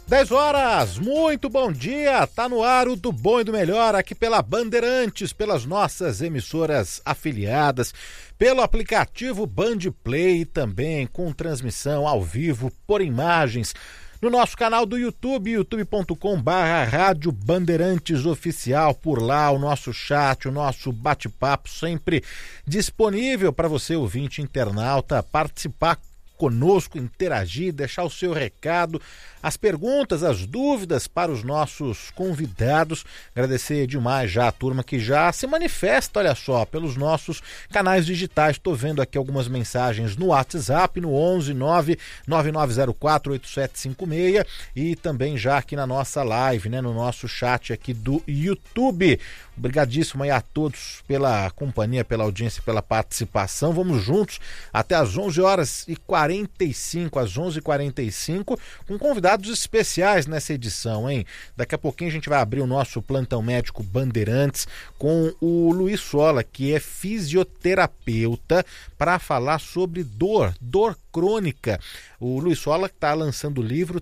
10 horas, muito bom dia, tá no ar o Do Bom e do Melhor aqui pela Bandeirantes, pelas nossas emissoras afiliadas, pelo aplicativo Band Play e também com transmissão ao vivo por imagens no nosso canal do YouTube, youtube.com/Rádio Bandeirantes Oficial. Por lá o nosso chat, o nosso bate-papo sempre disponível para você, ouvinte internauta, participar conosco, interagir, deixar o seu recado, as perguntas, as dúvidas para os nossos convidados. Agradecer demais já a turma que já se manifesta, olha só, pelos nossos canais digitais. Estou vendo aqui algumas mensagens no WhatsApp, no 11999048756 e também já aqui na nossa live, né, no nosso chat aqui do YouTube. Obrigadíssimo aí a todos pela companhia, pela audiência, pela participação. Vamos juntos até às 11h45, às 11h45, com convidados especiais nessa edição, hein? Daqui a pouquinho a gente vai abrir o nosso plantão médico Bandeirantes com o Luiz Sola, que é fisioterapeuta, para falar sobre dor crônica. O Luiz Sola está lançando o livro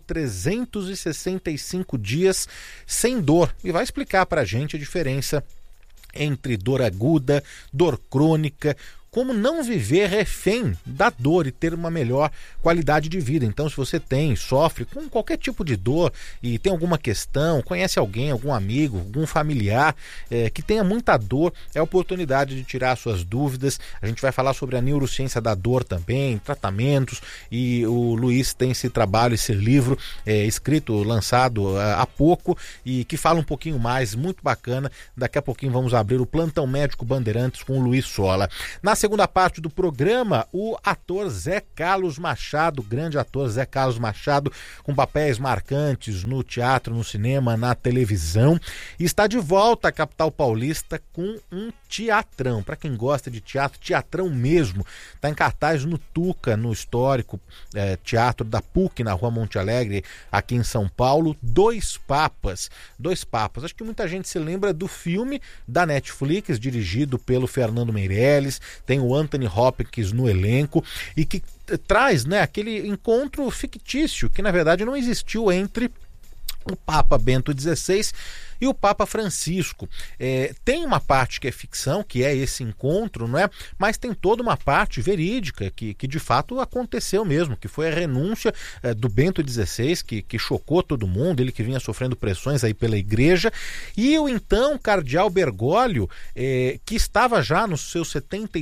365 Dias Sem Dor e vai explicar para a gente a diferença entre dor aguda, dor crônica, como não viver refém da dor e ter uma melhor qualidade de vida. Então, se você sofre com qualquer tipo de dor e tem alguma questão, conhece alguém, algum amigo, algum familiar que tenha muita dor, é a oportunidade de tirar suas dúvidas. A gente vai falar sobre a neurociência da dor também, tratamentos, e o Luiz tem esse trabalho, esse livro escrito, lançado há pouco, e que fala um pouquinho mais, muito bacana. Daqui a pouquinho vamos abrir o Plantão Médico Bandeirantes com o Luiz Sola. Na segunda parte do programa, o ator Zé Carlos Machado, grande ator Zé Carlos Machado, com papéis marcantes no teatro, no cinema, na televisão, e está de volta à capital paulista com um teatrão. Para quem gosta de teatro, teatrão mesmo. Está em cartaz no Tuca, no histórico teatro da PUC, na Rua Monte Alegre, aqui em São Paulo. Dois Papas. Acho que muita gente se lembra do filme da Netflix, dirigido pelo Fernando Meirelles. Tem o Anthony Hopkins no elenco e que traz, né, aquele encontro fictício que na verdade não existiu entre o Papa Bento XVI e o Papa Francisco. Tem uma parte que é ficção, que é esse encontro, não é? Mas tem toda uma parte verídica que de fato aconteceu mesmo, que foi a renúncia do Bento XVI, que chocou todo mundo, ele que vinha sofrendo pressões aí pela igreja, e o então cardeal Bergoglio, que estava já nos seus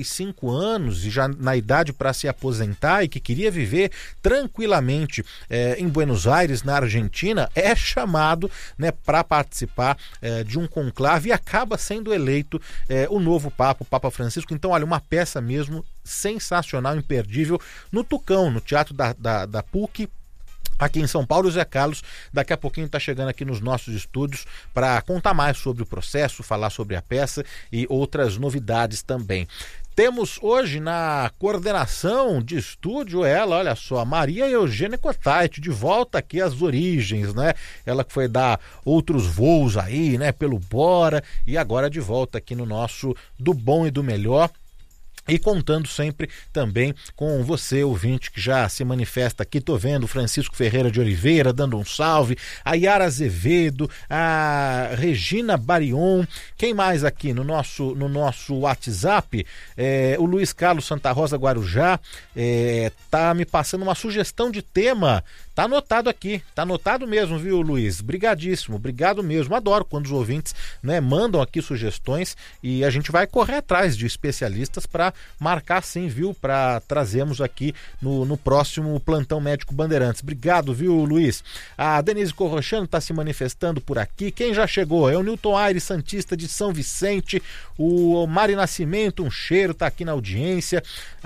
75 anos e já na idade para se aposentar e que queria viver tranquilamente em Buenos Aires, na Argentina, é chamado, né, para participar de um conclave e acaba sendo eleito o novo Papa, o Papa Francisco. Então, olha, uma peça mesmo sensacional, imperdível, no Tucão, no Teatro da PUC, aqui em São Paulo. O Zé Carlos daqui a pouquinho está chegando aqui nos nossos estúdios para contar mais sobre o processo, falar sobre a peça e outras novidades também. Temos hoje na coordenação de estúdio ela, olha só, Maria Eugênia Cotait, de volta aqui às origens, né? Ela que foi dar outros voos aí, né, pelo Bora, e agora de volta aqui no nosso Do Bom e do Melhor. E contando sempre também com você, ouvinte, que já se manifesta aqui. Tô vendo o Francisco Ferreira de Oliveira dando um salve, a Yara Azevedo, a Regina Barion. Quem mais aqui no nosso WhatsApp? O Luiz Carlos Santa Rosa Guarujá tá me passando uma sugestão de tema. Tá anotado aqui, tá anotado mesmo, viu, Luiz? Brigadíssimo, obrigado mesmo. Adoro quando os ouvintes, né, mandam aqui sugestões e a gente vai correr atrás de especialistas para marcar sim, viu? Para trazermos aqui no próximo Plantão Médico Bandeirantes. Obrigado, viu, Luiz? A Denise Corrochano está se manifestando por aqui. Quem já chegou? É o Newton Aires, Santista de São Vicente. O Mari Nascimento, um cheiro, tá aqui na audiência.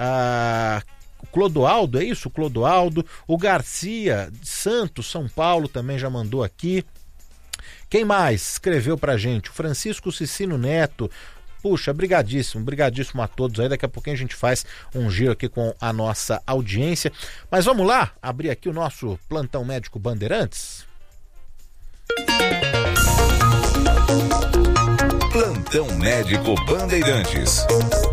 Clodoaldo, é isso? Clodoaldo. O Garcia Santos, São Paulo, também já mandou aqui. Quem mais escreveu pra gente? O Francisco Cicino Neto. Puxa, brigadíssimo a todos aí. Daqui a pouquinho a gente faz um giro aqui com a nossa audiência. Mas vamos lá, abrir aqui o nosso Plantão Médico Bandeirantes. Plantão Médico Bandeirantes.